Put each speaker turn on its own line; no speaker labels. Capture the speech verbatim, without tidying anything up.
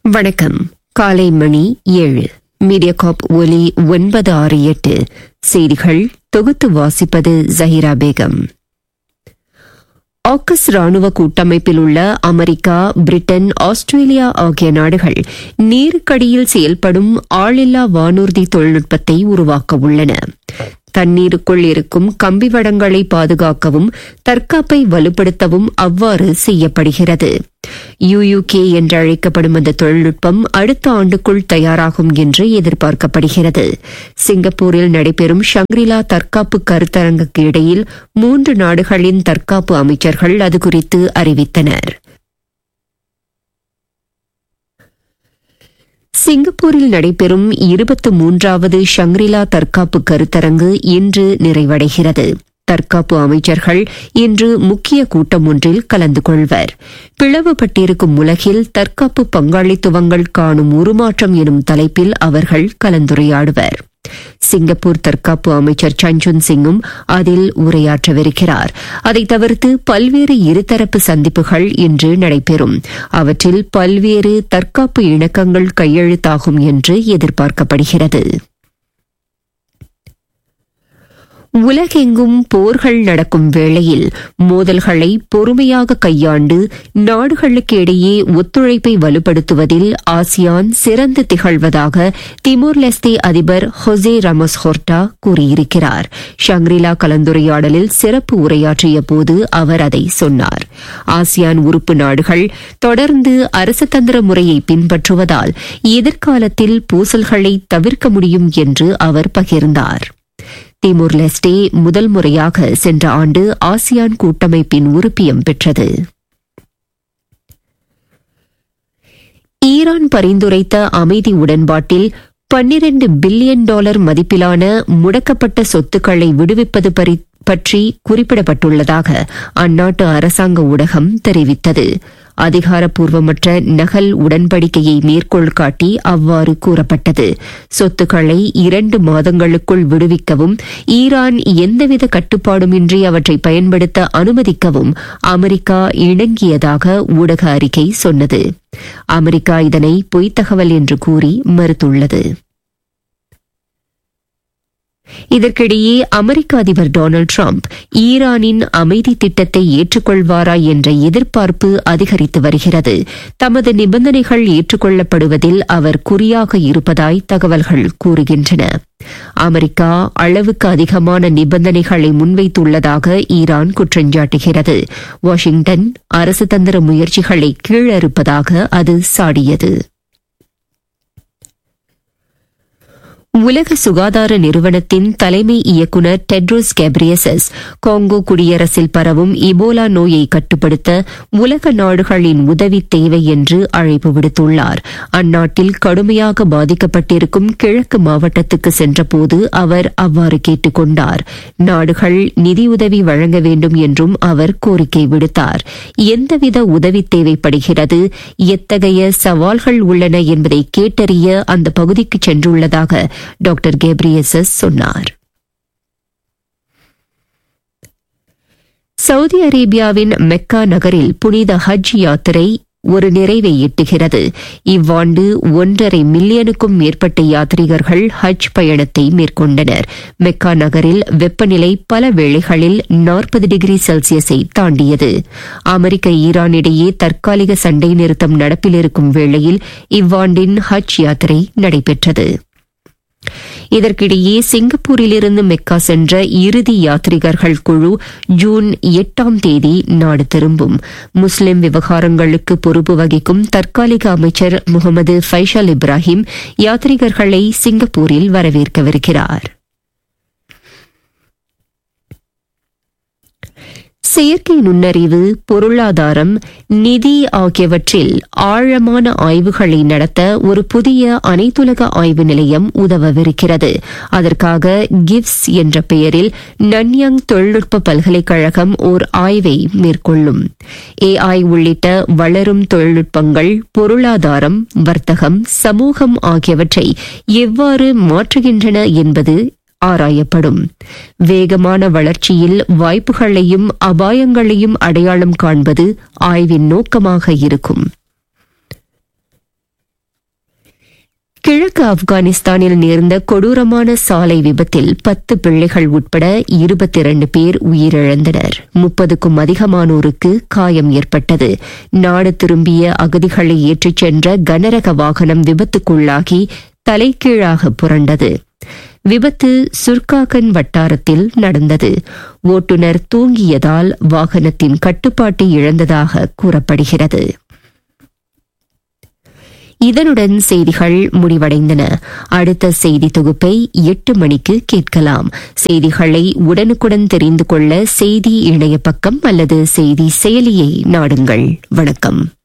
வணக்கம். காலை மணி ஏழு. மீடியாகாப் ஒலி ஒன்பது ஆறு எட்டு. செய்திகள் தொகுத்து வாசிப்பது ஜஹீரா பேகம். ஆக்கஸ் ராணுவ கூட்டமைப்பில் உள்ள அமெரிக்கா, பிரிட்டன், ஆஸ்திரேலியா ஆகிய நாடுகள் நீருக்கடியில் செயல்படும் ஆளில்லா வானூர்தி தொழில்நுட்பத்தை உருவாக்க உள்ளன. தண்ணீருக்குள் இருக்கும் கம்பிவடங்களை பாதுகாக்கவும் தற்காப்பை வலுப்படுத்தவும் அவ்வாறு செய்யப்படுகிறது. யுயுகே என்று அழைக்கப்படும் அந்த தொழில்நுட்பம் அடுத்த ஆண்டுக்குள் தயாராகும் என்று எதிர்பார்க்கப்படுகிறது. சிங்கப்பூரில் நடைபெறும் ஷங்கிரிலா தற்காப்பு கருத்தரங்குக்கு இடையில் மூன்று நாடுகளின் தற்காப்பு அமைச்சர்கள் அது குறித்து அறிவித்தனர். சிங்கப்பூரில் நடைபெறும் இருபத்தி மூன்றாவது ஷங்கிரிலா தற்காப்பு கருத்தரங்கு இன்று நிறைவடைகிறது. தற்காப்பு அமைச்சர்கள் இன்று முக்கிய கூட்டம் ஒன்றில் கலந்து கொள்வர். பிளவுபட்டிருக்கும் உலகில் தற்காப்பு பங்காளித்துவங்கள் காணும் உருமாற்றம் எனும் தலைப்பில் அவர்கள் கலந்துரையாடுவர். சிங்கப்பூர் தற்காப்பு அமைச்சர் சஞ்சுன் சிங்கும் அதில் உரையாற்றவிருக்கிறார். அதை தவிர்த்து பல்வேறு இருதரப்பு சந்திப்புகள் இன்று நடைபெறும். அவற்றில் பல்வேறு தற்காப்பு இணக்கங்கள் கையெழுத்தாகும் என்று எதிர்பார்க்கப்படுகிறது. உலகெங்கும் போர்கள் நடக்கும் வேளையில் மோதல்களை பொறுமையாக கையாண்டு நாடுகளுக்கு இடையே ஒத்துழைப்பை வலுப்படுத்துவதில் ஆசியான் சிறந்து திகழ்வதாக திமோர் லெஸ்தே அதிபர் ஹொசே ராமோஸ் ஹோர்டா கூறியிருக்கிறார். ஷங்கிரிலா கலந்துரையாடலில் சிறப்பு உரையாற்றிய போது அவர் அதை சொன்னார். ஆசியான் உறுப்பு நாடுகள் தொடர்ந்து அரசதந்திர முறையை பின்பற்றுவதால் எதிர்காலத்தில் பூசல்களை தவிர்க்க முடியும் என்று அவர் பகிர்ந்தார். திமோர் லெஸ்டே முதல் முறையாக சென்ற ஆண்டு ஆசியான் கூட்டமைப்பின் உறுப்பியம் பெற்றது. ஈரான் பரிந்துரைத்த அமைதி உடன்பாட்டில் பன்னிரண்டு பில்லியன் டாலர் மதிப்பிலான முடக்கப்பட்ட சொத்துக்களை விடுவிப்பது பற்றி குறிப்பிடப்பட்டுள்ளதாக அந்நாட்டு அரசாங்க ஊடகம் தெரிவித்தது. அதிகாரப்பூர்வமற்ற நகல் உடன்படிக்கையை மேற்கோள் காட்டி அவ்வாறு கூறப்பட்டது. சொத்துக்களை இரண்டு மாதங்களுக்குள் விடுவிக்கவும் ஈரான் எந்தவித கட்டுப்பாடுமின்றி அவற்றை பயன்படுத்த அனுமதிக்கவும் அமெரிக்கா இணங்கியதாக ஊடக அறிக்கை சொன்னது. அமெரிக்கா இதனை பொய்த்தகவல் என்று கூறி மறுத்துள்ளது. இதற்கிடையே அமெரிக்க அதிபர் டொனால்டு டிரம்ப் ஈரானின் அமைதி திட்டத்தை ஏற்றுக்கொள்வாரா என்ற எதிர்பார்ப்பு அதிகரித்து வருகிறது. தமது நிபந்தனைகள் ஏற்றுக்கொள்ளப்படுவதில் அவர் குறியாக இருப்பதாய் தகவல்கள் கூறுகின்றன. அமெரிக்கா அளவுக்கு அதிகமான நிபந்தனைகளை முன்வைத்துள்ளதாக ஈரான் குற்றஞ்சாட்டுகிறது. வாஷிங்டன் அரசுதந்திர முயற்சிகளை கீழறுப்பதாக அது சாடியது. உலக சுகாதார நிறுவனத்தின் தலைமை இயக்குநர் டெட்ரோஸ் கெப்ரியசஸ் காங்கோ குடியரசில் பரவும் இபோலா நோயை கட்டுப்படுத்த உலக நாடுகளின் உதவி தேவை என்று அழைப்பு விடுத்துள்ளார். அந்நாட்டில் கடுமையாக பாதிக்கப்பட்டிருக்கும் கிழக்கு மாவட்டத்துக்கு சென்றபோது அவர் அவ்வாறு கேட்டுக் கொண்டார். நாடுகள் நிதியுதவி வழங்க வேண்டும் என்றும் அவர் கோரிக்கை விடுத்தார். எந்தவித உதவி தேவைப்படுகிறது, எத்தகைய சவால்கள் உள்ளன என்பதை கேட்டறிய அந்த பகுதிக்கு சென்றுள்ளதாக டாக்டர் கேப்ரியசஸ் சொன்னார். சவுதி அரேபியாவின் மெக்கா நகரில் புனித ஹஜ் யாத்திரை ஒரு நிறைவை எட்டுகிறது. இவ்வாண்டு ஒன்றரை மில்லியனுக்கும் மேற்பட்ட யாத்ரீகர்கள் ஹஜ் பயணத்தை மேற்கொண்டனர். மெக்கா நகரில் வெப்பநிலை பல வேளைகளில் நாற்பது டிகிரி செல்சியஸை தாண்டியது. அமெரிக்க ஈரான் இடையே தற்காலிக சண்டை நிறுத்தம் நடப்பில் இருக்கும் வேளையில் இவ்வாண்டின் ஹஜ் யாத்திரை நடைபெற்றது. இதற்கிடையே சிங்கப்பூரிலிருந்து மெக்கா சென்ற இறுதி யாத்ரீகர்கள் குழு ஜூன் எட்டாம் தேதி நாடு திரும்பும். முஸ்லிம் விவகாரங்களுக்கு பொறுப்பு வகிக்கும் தற்காலிக அமைச்சர் முகமது ஃபைசல் இப்ராஹிம் யாத்ரீகர்களை சிங்கப்பூரில் வரவேற்கவிருக்கிறார். செயற்கை நுண்ணறிவு, பொருளாதாரம், நிதி ஆகியவற்றில் ஆழமான ஆய்வுகளை நடத்த ஒரு புதிய அனைத்துலக ஆய்வு நிலையம் உதவவிருக்கிறது. அதற்காக கிவ்ஸ் என்ற பெயரில் நன்யாங் தொழில்நுட்ப பல்கலைக்கழகம் ஓர் ஆய்வை மேற்கொள்ளும். ஏஐ உள்ளிட்ட வளரும் தொழில்நுட்பங்கள் பொருளாதாரம், வர்த்தகம், சமூகம் ஆகியவற்றை எவ்வாறு மாற்றுகின்றன என்பது ஆராயப்படும். வேகமான வளர்ச்சியில் வாய்ப்புகளையும் அபாயங்களையும் அடையாளம் காண்பது ஆய்வின் நோக்கமாக இருக்கும். கிழக்கு ஆப்கானிஸ்தானில் நேர்ந்த கொடூரமான சாலை விபத்தில் பத்து பிள்ளைகள் உட்பட இருபத்தி இரண்டு பேர் உயிரிழந்தனர். முப்பதுக்கும் அதிகமானோருக்கு காயம் ஏற்பட்டது. நாடு திரும்பிய அகதிகளை ஏற்றிச் சென்ற கனரக வாகனம் விபத்துக்குள்ளாகி தலைகீழாக புரண்டது. விபத்து சுர்காகன் வட்டாரத்தில் நடந்தது. ஓட்டுநர் தூங்கியதால் வாகனத்தின் கட்டுப்பாட்டை இழந்ததாக கூறப்படுகிறது. இதனுடன் செய்திகள் முடிவடைந்தன. அடுத்த செய்தி தொகுப்பை எட்டு மணிக்கு கேட்கலாம். செய்திகளை உடனுக்குடன் தெரிந்து கொள்ள செய்தி இணைய பக்கம் அல்லது செய்தி செயலியை நாடுங்கள். வணக்கம்.